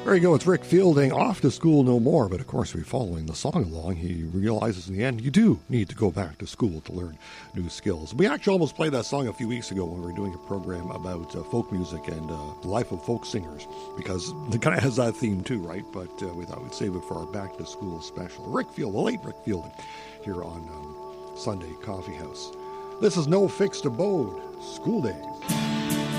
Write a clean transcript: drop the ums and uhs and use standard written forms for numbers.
There you go. It's Rick Fielding, Off to School No More. But of course, we're following the song along. He realizes in the end you do need to go back to school to learn new skills. We actually almost played that song a few weeks ago when we were doing a program about folk music and the life of folk singers, because it kind of has that theme too, right? But we thought we'd save it for our back to school special. Rick Fielding, the late Rick Fielding, here on Sunday Coffee House. This is No Fixed Abode, School Days.